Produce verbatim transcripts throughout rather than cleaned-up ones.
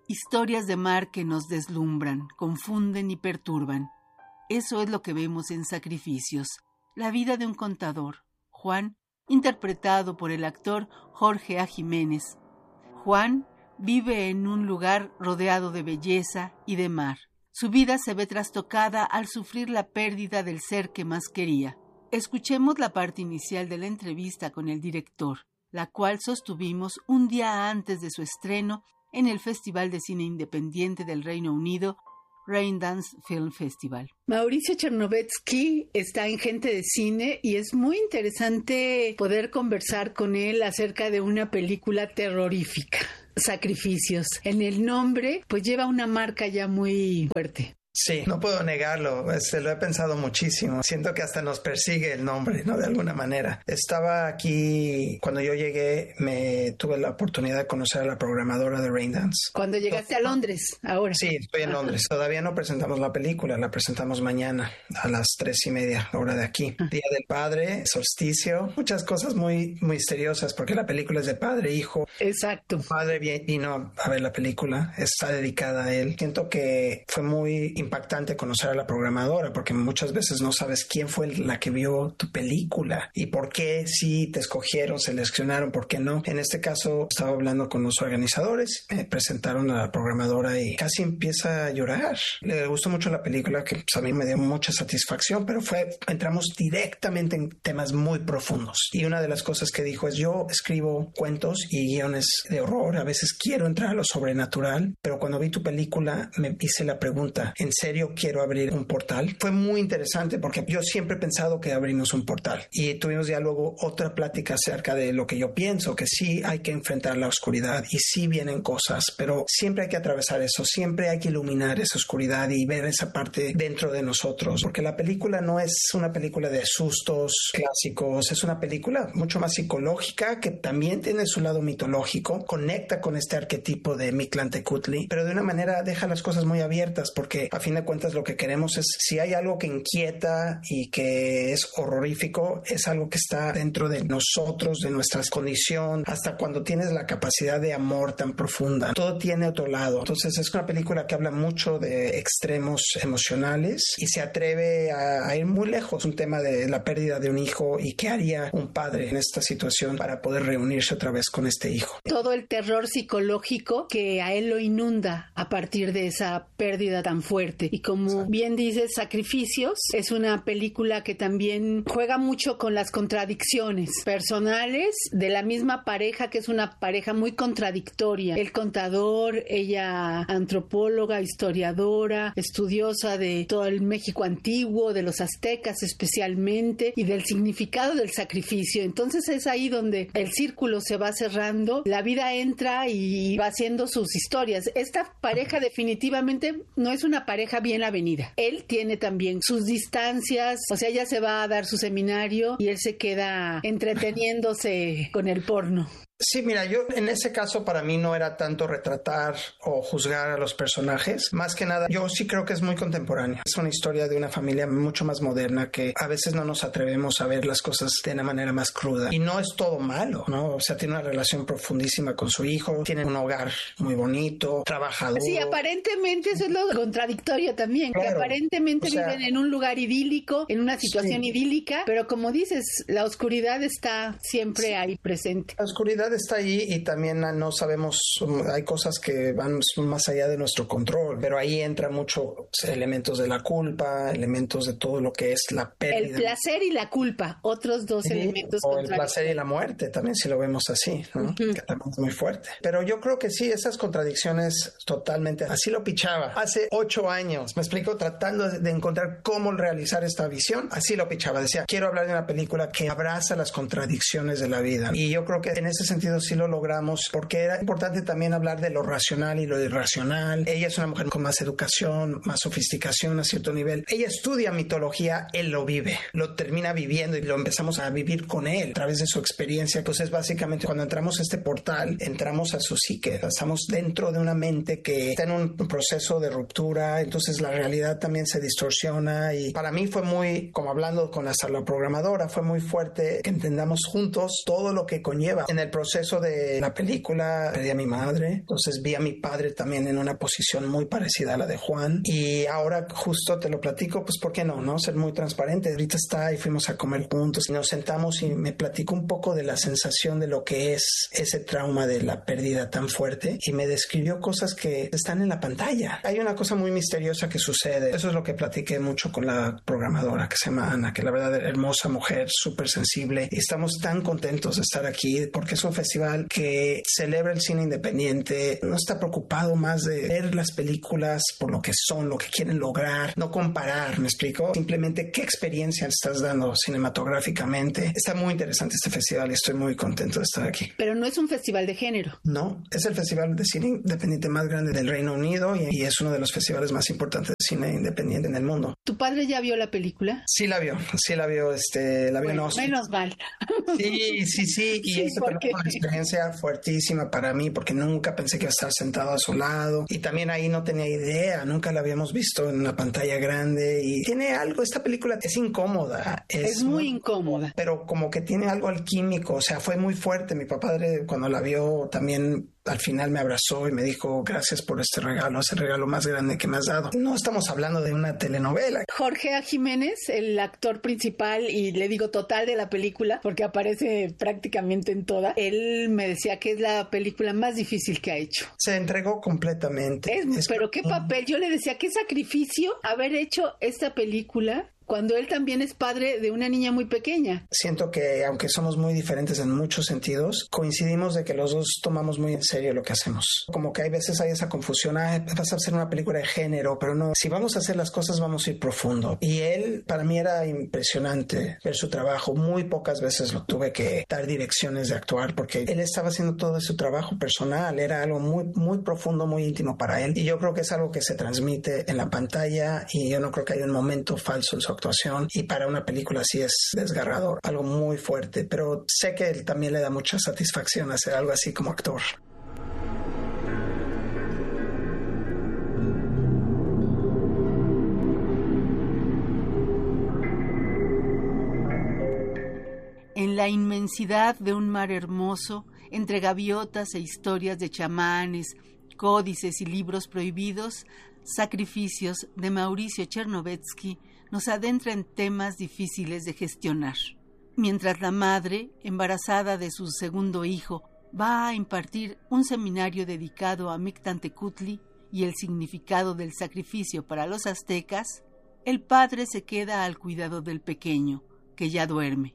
Historias de mar que nos deslumbran, confunden y perturban. Eso es lo que vemos en Sacrificios, la vida de un contador, Juan, interpretado por el actor Jorge A. Jiménez. Juan vive en un lugar rodeado de belleza y de mar. Su vida se ve trastocada al sufrir la pérdida del ser que más quería. Escuchemos la parte inicial de la entrevista con el director, la cual sostuvimos un día antes de su estreno en el Festival de Cine Independiente del Reino Unido, Raindance Film Festival. Mauricio Chernovetsky está en Gente de Cine y es muy interesante poder conversar con él acerca de una película terrorífica, Sacrificios. En el nombre, pues lleva una marca ya muy fuerte. Sí, no puedo negarlo, este, lo he pensado muchísimo. Siento que hasta nos persigue el nombre, ¿no? De alguna manera. Estaba aquí, cuando yo llegué, me tuve la oportunidad de conocer a la programadora de Raindance. Cuando llegaste a Londres, ahora. Sí, estoy en Londres. Todavía no presentamos la película, la presentamos mañana a las tres y media, hora de aquí. Día del Padre, solsticio, muchas cosas muy, muy misteriosas, porque la película es de padre, hijo. Exacto. Mi padre vino a ver la película, está dedicada a él. Siento que fue muy impactante conocer a la programadora, porque muchas veces no sabes quién fue la que vio tu película y por qué sí te escogieron, seleccionaron, por qué no. En este caso estaba hablando con los organizadores, me presentaron a la programadora y casi empieza a llorar. Le gustó mucho la película, que pues, a mí me dio mucha satisfacción, pero fue, entramos directamente en temas muy profundos. Y una de las cosas que dijo es: yo escribo cuentos y guiones de horror, a veces quiero entrar a lo sobrenatural, pero cuando vi tu película me hice la pregunta, ¿en serio quiero abrir un portal? Fue muy interesante porque yo siempre he pensado que abrimos un portal y tuvimos ya luego otra plática acerca de lo que yo pienso, que sí hay que enfrentar la oscuridad y sí vienen cosas, pero siempre hay que atravesar eso, siempre hay que iluminar esa oscuridad y ver esa parte dentro de nosotros, porque la película no es una película de sustos clásicos, es una película mucho más psicológica que también tiene su lado mitológico, conecta con este arquetipo de Mictlantecutli, pero de una manera deja las cosas muy abiertas, porque a fin de cuentas lo que queremos es, si hay algo que inquieta y que es horrorífico, es algo que está dentro de nosotros, de nuestra condición, hasta cuando tienes la capacidad de amor tan profunda. Todo tiene otro lado. Entonces es una película que habla mucho de extremos emocionales y se atreve a, a ir muy lejos. Un tema de la pérdida de un hijo y qué haría un padre en esta situación para poder reunirse otra vez con este hijo. Todo el terror psicológico que a él lo inunda a partir de esa pérdida tan fuerte. Y como bien dices, Sacrificios es una película que también juega mucho con las contradicciones personales de la misma pareja, que es una pareja muy contradictoria. El contador, ella antropóloga, historiadora, estudiosa de todo el México antiguo, de los aztecas especialmente, y del significado del sacrificio. Entonces es ahí donde el círculo se va cerrando, la vida entra y va haciendo sus historias. Esta pareja definitivamente no es una pareja bien avenida. Él tiene también sus distancias, o sea, ella se va a dar su seminario y él se queda entreteniéndose con el porno. Sí, mira, yo en ese caso para mí no era tanto retratar o juzgar a los personajes. Más que nada, yo sí creo que es muy contemporánea. Es una historia de una familia mucho más moderna que a veces no nos atrevemos a ver las cosas de una manera más cruda. Y no es todo malo, ¿no? O sea, tiene una relación profundísima con su hijo, tiene un hogar muy bonito, trabajador. Sí, aparentemente eso es lo contradictorio también, claro, que aparentemente o sea, viven en un lugar idílico, en una situación sí. idílica, pero como dices, la oscuridad está siempre sí. ahí presente. La oscuridad está ahí y también no sabemos, hay cosas que van más allá de nuestro control, pero ahí entra mucho elementos de la culpa, elementos de todo lo que es la pérdida. El placer y la culpa, otros dos sí, elementos. O el placer y la muerte, también si lo vemos así, ¿no? Uh-huh. Que también es muy fuerte. Pero yo creo que sí, esas contradicciones totalmente, así lo pichaba. Hace ocho años, me explico, tratando de encontrar cómo realizar esta visión, así lo pichaba. Decía, quiero hablar de una película que abraza las contradicciones de la vida. Y yo creo que en ese sentido sí lo logramos, porque era importante también hablar de lo racional y lo irracional. Ella es una mujer con más educación, más sofisticación a cierto nivel. Ella estudia mitología, él lo vive, lo termina viviendo y lo empezamos a vivir con él a través de su experiencia. Entonces básicamente cuando entramos a este portal, entramos a su psique, estamos dentro de una mente que está en un proceso de ruptura, entonces la realidad también se distorsiona y para mí fue muy, como hablando con hasta la programadora, fue muy fuerte que entendamos juntos todo lo que conlleva en el proceso proceso de la película perdí a mi madre, entonces vi a mi padre también en una posición muy parecida a la de Juan, y ahora justo te lo platico, pues ¿por qué no? ¿no? Ser muy transparente. Ahorita está y fuimos a comer juntos y nos sentamos y me platicó un poco de la sensación de lo que es ese trauma de la pérdida tan fuerte y me describió cosas que están en la pantalla. Hay una cosa muy misteriosa que sucede. Eso es lo que platiqué mucho con la programadora que se llama Ana, que la verdad hermosa mujer, súper sensible, y estamos tan contentos de estar aquí porque es un festival que celebra el cine independiente, no está preocupado más de ver las películas por lo que son, lo que quieren lograr, no comparar, ¿me explico? Simplemente qué experiencia estás dando cinematográficamente. Está muy interesante este festival y estoy muy contento de estar aquí. Pero no es un festival de género. No, es el festival de cine independiente más grande del Reino Unido y, y es uno de los festivales más importantes de cine independiente en el mundo. ¿Tu padre ya vio la película? Sí la vio, sí la vio, este, la vio bueno, no, menos mal. Sí, sí, sí, y sí, esta fue una experiencia fuertísima para mí porque nunca pensé que iba a estar sentado a su lado y también ahí no tenía idea, nunca la habíamos visto en una pantalla grande y tiene algo, esta película es incómoda. Es, es muy, muy incómoda. Pero como que tiene algo alquímico, o sea, fue muy fuerte. Mi papá cuando la vio también al final me abrazó y me dijo gracias por este regalo, ese regalo más grande que me has dado. No estamos hablando de una telenovela. Jorge A. Jiménez, el actor principal y le digo total de la película porque aparece prácticamente en toda, él me decía que es la película más difícil que ha hecho. Se entregó completamente. Es, es pero qué papel, yo le decía qué sacrificio haber hecho esta película cuando él también es padre de una niña muy pequeña. Siento que aunque somos muy diferentes en muchos sentidos, coincidimos de que los dos tomamos muy en serio lo que hacemos. Como que hay veces hay esa confusión, ah, vas a hacer una película de género, pero no, si vamos a hacer las cosas vamos a ir profundo. Y él, para mí era impresionante ver su trabajo. Muy pocas veces lo tuve que dar direcciones de actuar porque él estaba haciendo todo su trabajo personal, era algo muy, muy profundo, muy íntimo para él. Y yo creo que es algo que se transmite en la pantalla y yo no creo que haya un momento falso en su actuación y para una película así es desgarrador, algo muy fuerte, pero sé que él también le da mucha satisfacción hacer algo así como actor. En la inmensidad de un mar hermoso, entre gaviotas e historias de chamanes, códices y libros prohibidos, Sacrificios de Mauricio Chernovetsky nos adentra en temas difíciles de gestionar. Mientras la madre, embarazada de su segundo hijo, va a impartir un seminario dedicado a Mictlantecutli y el significado del sacrificio para los aztecas, el padre se queda al cuidado del pequeño, que ya duerme.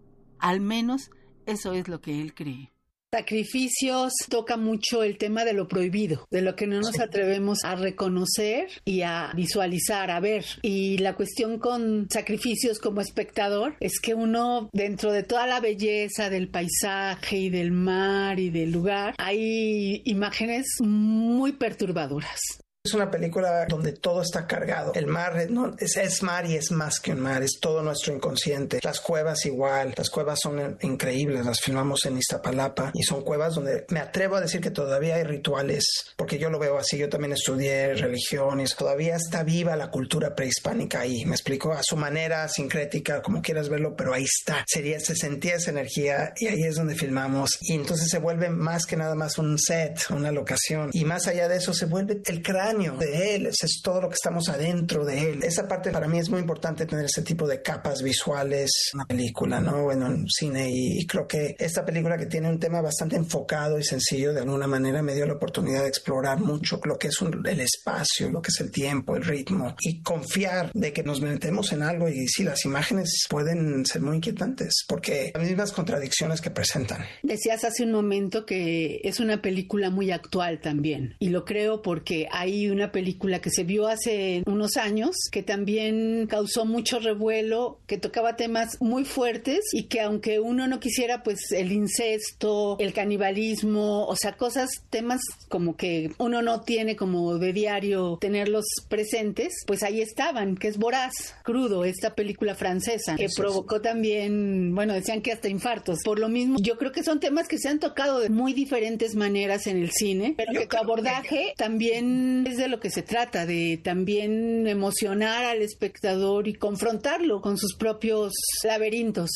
Al menos eso es lo que él cree. Sacrificios toca mucho el tema de lo prohibido, de lo que no nos atrevemos a reconocer y a visualizar, a ver. Y la cuestión con Sacrificios como espectador es que uno, dentro de toda la belleza del paisaje y del mar y del lugar, hay imágenes muy perturbadoras. Es una película donde todo está cargado. El mar no, es, es mar y es más que un mar, es todo nuestro inconsciente. Las cuevas igual, las cuevas son increíbles, las filmamos en Iztapalapa y son cuevas donde me atrevo a decir que todavía hay rituales, porque yo lo veo así, yo también estudié religión y todavía está viva la cultura prehispánica ahí, me explico, a su manera sincrética, como quieras verlo, pero ahí está, sería, se sentía esa energía y ahí es donde filmamos y entonces se vuelve más que nada más un set, una locación y más allá de eso se vuelve el cráneo de él, es todo lo que estamos adentro de él. Esa parte para mí es muy importante, tener ese tipo de capas visuales en una película, ¿no? Bueno, en cine y, y creo que esta película que tiene un tema bastante enfocado y sencillo, de alguna manera me dio la oportunidad de explorar mucho lo que es un, el espacio, lo que es el tiempo, el ritmo y confiar de que nos metemos en algo y sí, las imágenes pueden ser muy inquietantes porque las mismas contradicciones que presentan. Decías hace un momento que es una película muy actual también y lo creo porque hay una película que se vio hace unos años que también causó mucho revuelo, que tocaba temas muy fuertes y que aunque uno no quisiera, pues el incesto, el canibalismo, o sea, cosas, temas como que uno no tiene como de diario tenerlos presentes, pues ahí estaban, que es Voraz, Crudo, esta película francesa, que provocó también, bueno, decían que hasta infartos. Por lo mismo, yo creo que son temas que se han tocado de muy diferentes maneras en el cine, pero que tu abordaje también es de lo que se trata, de también emocionar al espectador y confrontarlo con sus propios laberintos.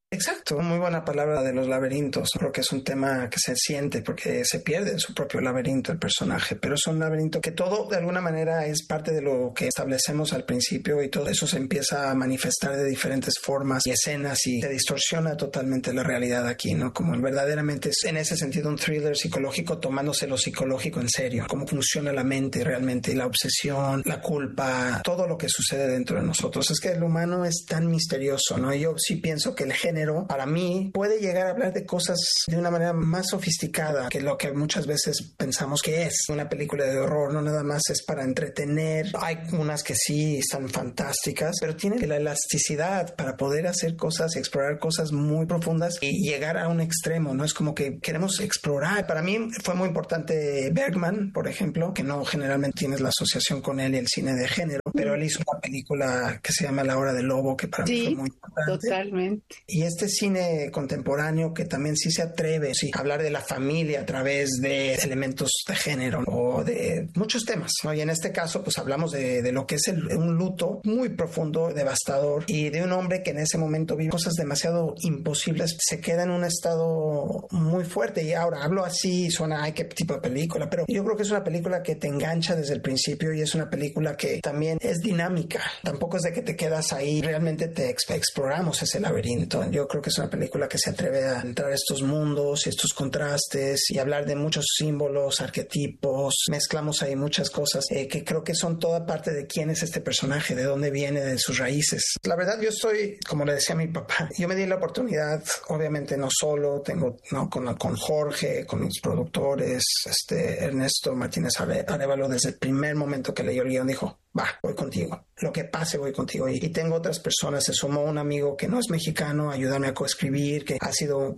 Exacto, muy buena palabra de los laberintos. Creo que es un tema que se siente porque se pierde en su propio laberinto el personaje, pero es un laberinto que todo de alguna manera es parte de lo que establecemos al principio y todo eso se empieza a manifestar de diferentes formas y escenas y se distorsiona totalmente la realidad aquí, ¿no? Como verdaderamente es en ese sentido un thriller psicológico tomándose lo psicológico en serio, cómo funciona la mente realmente y la obsesión, la culpa, todo lo que sucede dentro de nosotros. Es que el humano es tan misterioso, ¿no? Y yo sí pienso que el género para mí puede llegar a hablar de cosas de una manera más sofisticada que lo que muchas veces pensamos que es. Una película de horror no nada más es para entretener. Hay unas que sí están fantásticas, pero tienen la elasticidad para poder hacer cosas y explorar cosas muy profundas y llegar a un extremo, ¿no? Es como que queremos explorar. Para mí fue muy importante Bergman, por ejemplo, que no generalmente tienes la asociación con él y el cine de género, pero él hizo una película que se llama La Hora del Lobo, que para sí, mí fue muy importante. Totalmente. Y este cine contemporáneo que también sí se atreve sí, a hablar de la familia a través de elementos de género o de muchos temas, ¿no? Y en este caso pues hablamos de, de lo que es el, un luto muy profundo, devastador y de un hombre que en ese momento vive cosas demasiado imposibles, se queda en un estado muy fuerte. Y ahora hablo así, suena ay qué tipo de película, pero yo creo que es una película que te engancha desde el principio y es una película que también es dinámica, tampoco es de que te quedas ahí, realmente te exploramos ese laberinto. Yo creo que es una película que se atreve a entrar a estos mundos y estos contrastes y hablar de muchos símbolos, arquetipos. Mezclamos ahí muchas cosas eh, que creo que son toda parte de quién es este personaje, de dónde viene, de sus raíces. La verdad, yo estoy, como le decía a mi papá, yo me di la oportunidad, obviamente no solo, tengo ¿no? con, con Jorge, con mis productores, este Ernesto Martínez Arévalo, desde el primer momento que leyó el guión dijo, va, voy contigo. Lo que pase, voy contigo. Y, y tengo otras personas. Se sumó un amigo que no es mexicano a ayudarme a coescribir, que ha sido...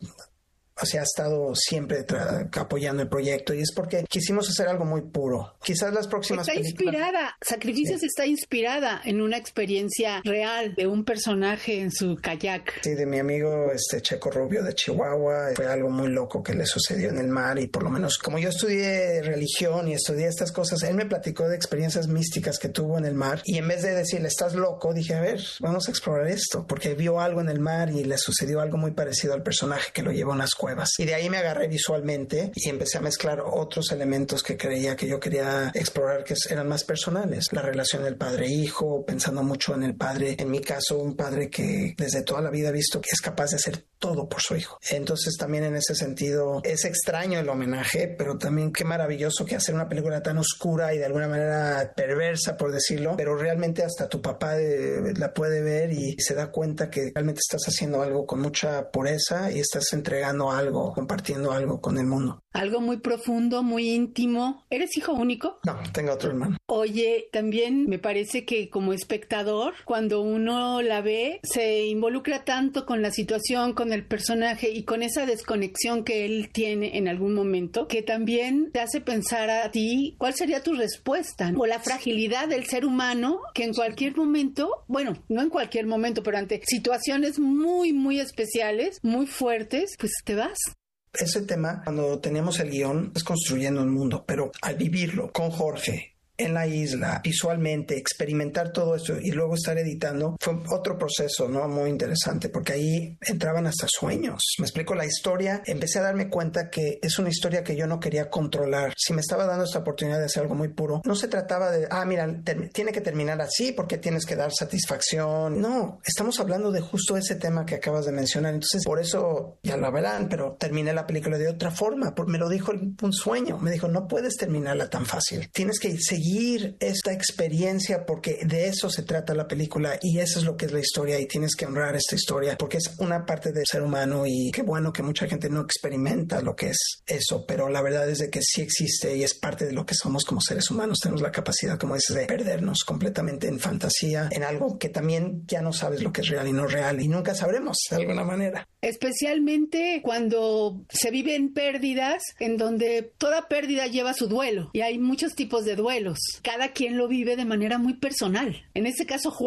O sea, ha estado siempre tra- apoyando el proyecto y es porque quisimos hacer algo muy puro. Quizás las próximas Está películas... inspirada, Sacrificios sí. Está inspirada en una experiencia real de un personaje en su kayak. Sí, de mi amigo este Checo Rubio de Chihuahua. Fue algo muy loco que le sucedió en el mar y por lo menos como yo estudié religión y estudié estas cosas, él me platicó de experiencias místicas que tuvo en el mar y en vez de decirle estás loco, dije a ver, vamos a explorar esto porque vio algo en el mar y le sucedió algo muy parecido al personaje que lo llevó a unas cuevas. Y de ahí me agarré visualmente y empecé a mezclar otros elementos que creía que yo quería explorar que eran más personales. La relación del padre-hijo, pensando mucho en el padre, en mi caso un padre que desde toda la vida ha visto que es capaz de hacer todo por su hijo. Entonces también en ese sentido es extraño el homenaje, pero también qué maravilloso que hacer una película tan oscura y de alguna manera perversa por decirlo, pero realmente hasta tu papá eh, la puede ver y se da cuenta que realmente estás haciendo algo con mucha pureza y estás entregando algo, compartiendo algo con el mundo. Algo muy profundo, muy íntimo. ¿Eres hijo único? No, tengo otro hermano. Oye, también me parece que como espectador, cuando uno la ve, se involucra tanto con la situación, con el personaje y con esa desconexión que él tiene en algún momento, que también te hace pensar a ti cuál sería tu respuesta, ¿no? O la fragilidad del ser humano que en cualquier momento, bueno, no en cualquier momento, pero ante situaciones muy, muy especiales, muy fuertes, pues te vas. Ese tema, cuando teníamos el guión, es construyendo un mundo, pero al vivirlo con Jorge, en la isla, visualmente, experimentar todo esto y luego estar editando, fue otro proceso, ¿no? Muy interesante, porque ahí entraban hasta sueños. Me explico la historia, empecé a darme cuenta que es una historia que yo no quería controlar. Si me estaba dando esta oportunidad de hacer algo muy puro, no se trataba de, ah, mira, ter- tiene que terminar así porque tienes que dar satisfacción. No, estamos hablando de justo ese tema que acabas de mencionar. Entonces, por eso, ya lo verán, pero terminé la película de otra forma. Me lo dijo un sueño. Me dijo, no puedes terminarla tan fácil. Tienes que seguir esta experiencia porque de eso se trata la película y eso es lo que es la historia y tienes que honrar esta historia porque es una parte del ser humano y qué bueno que mucha gente no experimenta lo que es eso, pero la verdad es de que sí existe y es parte de lo que somos como seres humanos. Tenemos la capacidad, como dices, de perdernos completamente en fantasía, en algo que también ya no sabes lo que es real y no real y nunca sabremos de alguna manera. Especialmente cuando se viven pérdidas en donde toda pérdida lleva su duelo y hay muchos tipos de duelos. Cada quien lo vive de manera muy personal. En este caso, Juan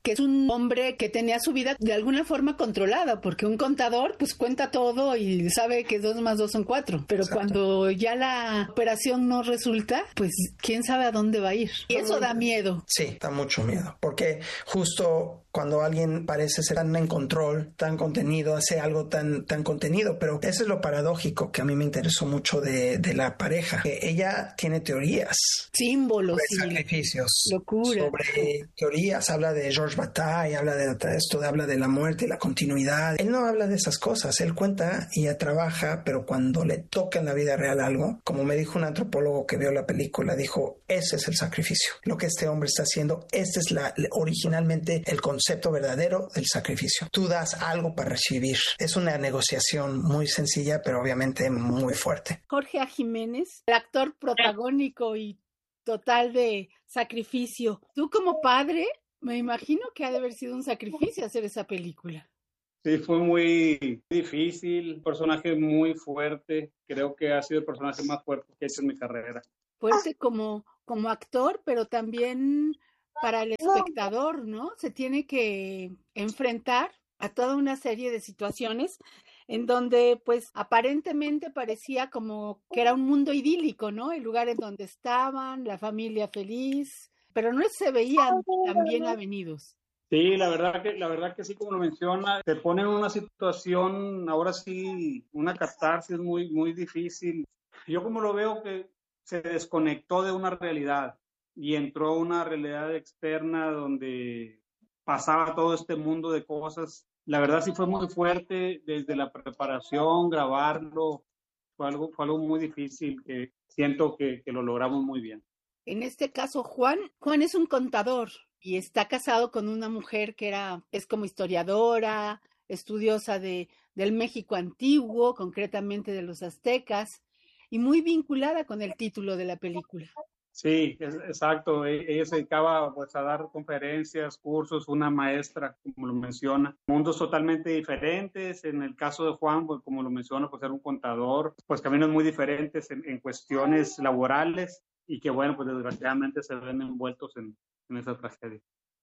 que es un hombre que tenía su vida de alguna forma controlada, porque un contador pues cuenta todo y sabe que dos más dos son cuatro, pero Exacto. cuando ya la operación no resulta, pues quién sabe a dónde va a ir. Y eso da miedo. Sí, da mucho miedo, porque justo cuando alguien parece ser tan en control, tan contenido, hace algo tan, tan contenido, pero eso es lo paradójico que a mí me interesó mucho de, de la pareja, que ella tiene teorías. Símbolos. Sobre sacrificios. Locura. Sobre teorías, habla de Georges Bataille, habla de esto, habla de la muerte y la continuidad. Él no habla de esas cosas, él cuenta y ya trabaja, pero cuando le toca en la vida real algo, como me dijo un antropólogo que vio la película, dijo, ese es el sacrificio. Lo que este hombre está haciendo, este es la, originalmente el concepto verdadero del sacrificio. Tú das algo para recibir. Es una negociación muy sencilla, pero obviamente muy fuerte. Jorge A. Jiménez, el actor protagónico y total de Sacrificio. Tú como padre, me imagino que ha de haber sido un sacrificio hacer esa película. Sí, fue muy difícil, personaje muy fuerte. Creo que ha sido el personaje más fuerte que he hecho en mi carrera. Fuerte como, como actor, pero también para el espectador, ¿no? Se tiene que enfrentar a toda una serie de situaciones en donde, pues, aparentemente parecía como que era un mundo idílico, ¿no? El lugar en donde estaban, la familia feliz, pero no se veían tan bien avenidos. Sí, la verdad que la verdad que sí, como lo menciona, te pone en una situación, ahora sí, una catarsis muy, muy difícil. Yo como lo veo que se desconectó de una realidad y entró a una realidad externa donde pasaba todo este mundo de cosas. La verdad sí fue muy fuerte desde la preparación, grabarlo, fue algo, fue algo muy difícil que siento que, que lo logramos muy bien. En este caso, Juan, Juan es un contador y está casado con una mujer que era, es como historiadora, estudiosa de, del México antiguo, concretamente de los aztecas, y muy vinculada con el título de la película. Sí, es, exacto. Ella se dedicaba pues, a dar conferencias, cursos, una maestra, como lo menciona. Mundos totalmente diferentes. En el caso de Juan, pues, como lo menciona, pues era un contador, pues caminos muy diferentes en, en cuestiones laborales y que, bueno, pues desgraciadamente se ven envueltos en, en esa tragedia.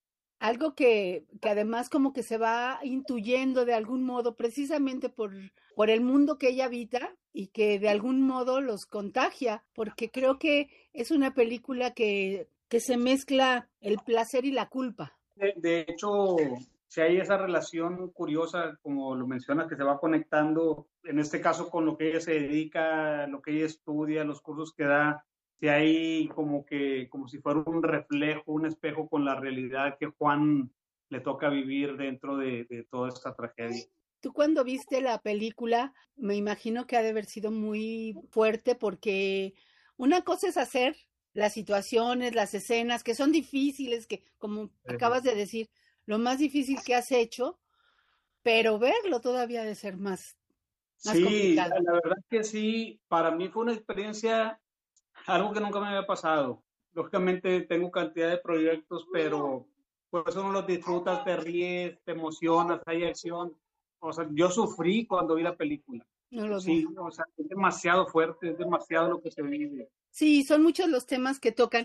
Algo que, que además como que se va intuyendo de algún modo, precisamente por, por el mundo que ella habita y que de algún modo los contagia, porque creo que es una película que, que se mezcla el placer y la culpa. De, de hecho, si hay esa relación curiosa, como lo mencionas, que se va conectando, en este caso con lo que ella se dedica, lo que ella estudia, los cursos que da, si hay como que, como si fuera un reflejo, un espejo con la realidad que Juan le toca vivir dentro de, de toda esta tragedia. Tú cuando viste la película, me imagino que ha de haber sido muy fuerte porque una cosa es hacer las situaciones, las escenas, que son difíciles, que como uh-huh. acabas de decir, lo más difícil que has hecho, pero verlo todavía ha de ser más, más sí, complicado. Sí, la verdad que sí, para mí fue una experiencia, algo que nunca me había pasado. Lógicamente tengo cantidad de proyectos, pero pues uno los disfrutas, te ríes, te emocionas, hay acción. O sea, yo sufrí cuando vi la película. No lo sí, vi. O sea, es demasiado fuerte, es demasiado lo que se vive. Sí, son muchos los temas que tocan.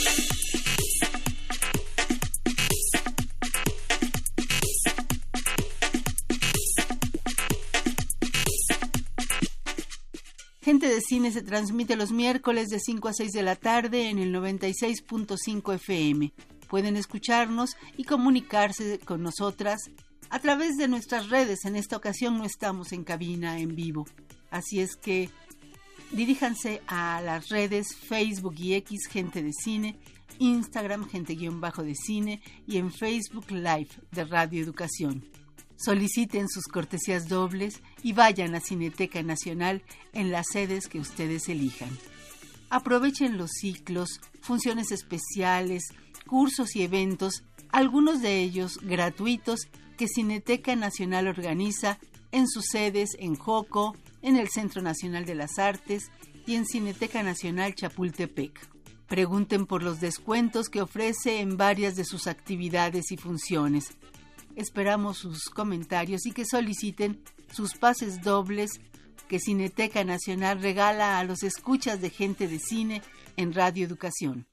Gente de Cine se transmite los miércoles de cinco a seis de la tarde en el noventa y seis punto cinco F M. Pueden escucharnos y comunicarse con nosotras a través de nuestras redes. En esta ocasión no estamos en cabina en vivo, así es que diríjanse a las redes Facebook y X Gente de Cine, Instagram Gente-de Cine y en Facebook Live de Radio Educación. Soliciten sus cortesías dobles y vayan a Cineteca Nacional en las sedes que ustedes elijan. Aprovechen los ciclos, funciones especiales, cursos y eventos, algunos de ellos gratuitos, que Cineteca Nacional organiza en sus sedes en Joco, en el Centro Nacional de las Artes y en Cineteca Nacional Chapultepec. Pregunten por los descuentos que ofrece en varias de sus actividades y funciones. Esperamos sus comentarios y que soliciten sus pases dobles que Cineteca Nacional regala a los escuchas de Gente de Cine en Radio Educación.